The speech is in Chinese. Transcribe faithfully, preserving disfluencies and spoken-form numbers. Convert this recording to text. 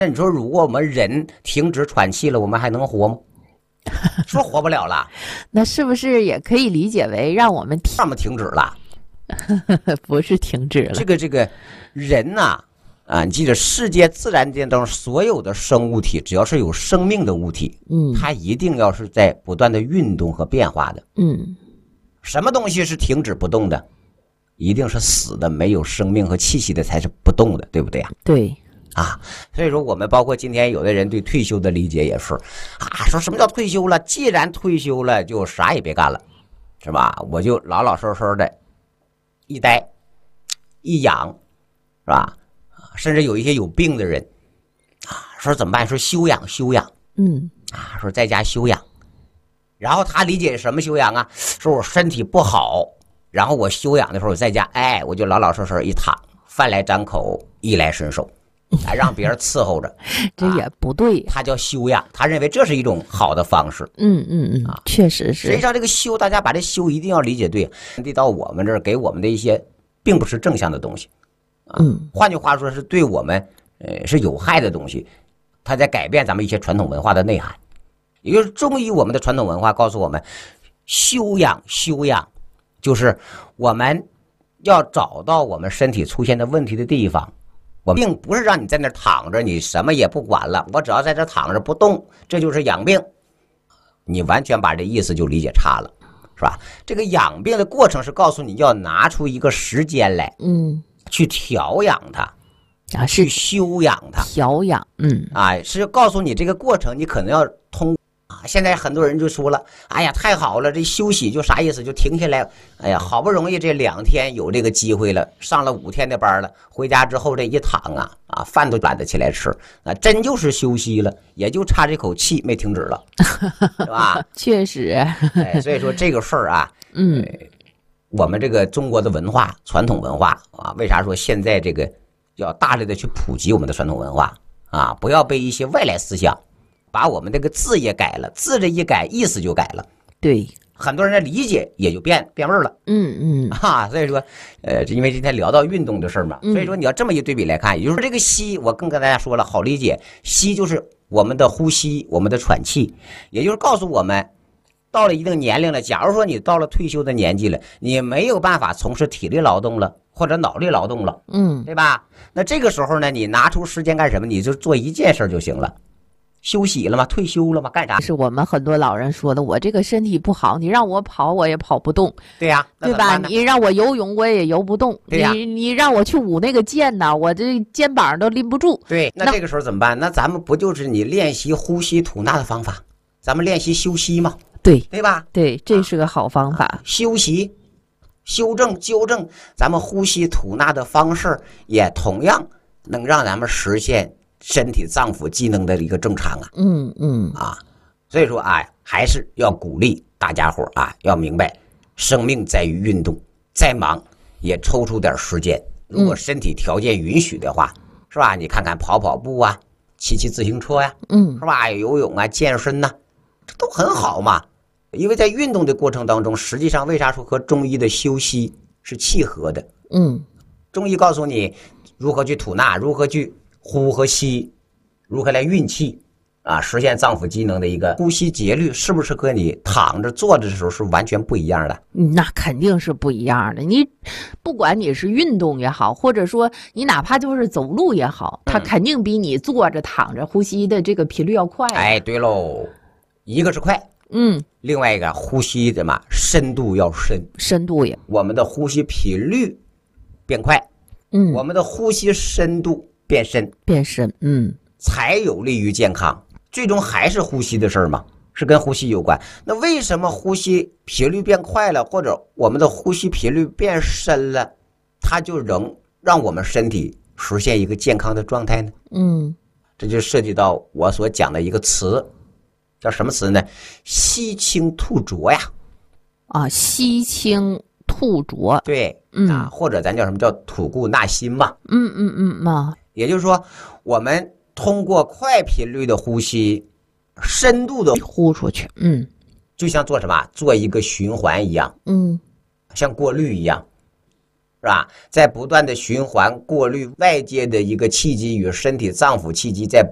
那你说，如果我们人停止喘气了，我们还能活吗？说活不了了。 那是不是也可以理解为让我们停？ 让我们停止了？ 不是停止了。 这个这个人呐、啊，啊，你记着，世界自然界当中所有的生物体，只要是有生命的物体， 嗯， 它一定要是在不断的运动和变化的。 嗯， 什么东西是停止不动的？一定是死的，没有生命和气息的才是不动的，对不对啊？ 对。 啊，所以说我们包括今天有的人对退休的理解也是啊，说什么叫退休了？既然退休了，就啥也别干了，是吧？我就老老实实的一待一养，是吧？甚至有一些有病的人啊，说怎么办？说休养休养， 嗯， 啊，说在家休养。然后他理解什么休养啊？说我身体不好，然后我休养的时候在家，哎，我就老老实实一躺，饭来张口，衣来伸手。还让别人伺候着， 这也不对、 啊。他叫修养，他认为这是一种好的方式。 嗯嗯嗯，啊，确实是。 实际上，这个修，大家把这修一定要理解对，递到我们这儿给我们的一些，并不是正向的东西。啊、 嗯， 换句话说，是对我们呃是有害的东西，它在改变咱们一些传统文化的内涵。也就是中医，我们的传统文化告诉我们，修养修养，就是我们要找到我们身体出现的问题的地方。我并不是让你在那躺着，你什么也不管了，我只要在这躺着不动，这就是养病。你完全把这意思就理解差了，是吧？这个养病的过程是告诉你要拿出一个时间来， 嗯， 去调养它， 啊，是去修养它， 调养，嗯， 啊，是告诉你这个过程，你可能要通。啊，现在很多人就说了，哎呀，太好了，这休息就啥意思？就停下来。哎呀，好不容易这两天有这个机会了，上了五天的班了，回家之后这一躺啊，啊，饭都懒得起来吃，那真就是休息了，也就差这口气没停止了，是吧？ 确实。 哎，所以说这个事儿啊， 嗯、 呃，我们这个中国的文化，传统文化啊，为啥说现在这个要大力的去普及我们的传统文化啊？不要被一些外来思想。把我们这个字也改了，字这一改，意思就改了。 对， 很多人的理解也就变变味了。 嗯嗯， 啊，所以说，呃，因为今天聊到运动的事儿嘛，所以说你要这么一对比来看，也就是这个吸，我更跟大家说了，好理解，吸就是我们的呼吸，我们的喘气，也就是告诉我们，到了一定年龄了，假如说你到了退休的年纪了，你没有办法从事体力劳动了，或者脑力劳动了， 嗯， 对吧？那这个时候呢，你拿出时间干什么？你就做一件事就行了。休息了吗？退休了吗？干啥？ 是我们很多老人说的，我这个身体不好，你让我跑我也跑不动。 对呀、啊， 对吧？你让我游泳我也游不动。 对呀、啊， 你你让我去舞那个剑呢，我这肩膀都拎不住。 对，那这个时候怎么办？那咱们不就是你练习呼吸吐纳的方法？咱们练习休息嘛？ 对， 对吧？ 对，这是个好方法。 啊、休息、修正、纠正咱们呼吸吐纳的方式，也同样能让咱们实现身体脏腑机能的一个正常啊， 嗯嗯啊，所以说啊，还是要鼓励大家伙啊，要明白，生命在于运动，再忙也抽出点时间，如果身体条件允许的话，嗯、是吧？你看看跑跑步啊，骑骑自行车呀、啊， 嗯， 是吧？游泳啊，健身呐、啊，这都很好嘛。因为在运动的过程当中，实际上为啥说和中医的休息是契合的？ 嗯， 中医告诉你如何去吐纳，如何去呼和吸，如何来运气啊，实现脏腑机能的一个呼吸节律，是不是和你躺着坐着的时候是完全不一样的？ 那肯定是不一样的。你不管你是运动也好，或者说你哪怕就是走路也好，它肯定比你坐着躺着呼吸的这个频率要快、啊。 哎，对喽，一个是快， 嗯， 另外一个呼吸的嘛，深度要深， 深度也， 我们的呼吸频率变快， 嗯， 我们的呼吸深度变深， 变深，嗯， 才有利于健康。最终还是呼吸的事儿嘛，是跟呼吸有关。那为什么呼吸频率变快了，或者我们的呼吸频率变深了，它就能让我们身体实现一个健康的状态呢？ 嗯， 这就涉及到我所讲的一个词，叫什么词呢？吸清吐浊呀。 啊，吸清吐浊。 对， 嗯啊，或者咱叫什么叫吐故纳新嘛。 嗯嗯嗯啊， 也就是说，我们通过快频率的呼吸，深度的呼出去，嗯， 就像做什么，做一个循环一样， 嗯， 像过滤一样，是吧？在不断的循环过滤外界的一个气机与身体脏腑气机在